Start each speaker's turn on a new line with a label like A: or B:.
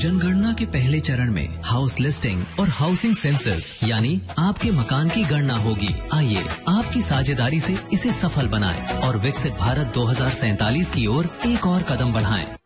A: जनगणना के पहले चरण में हाउस लिस्टिंग और हाउसिंग सेंसस यानी आपके मकान की गणना होगी। आइए आपकी साझेदारी से इसे सफल बनाएं और विकसित भारत 2047 की ओर एक और कदम बढ़ाएं।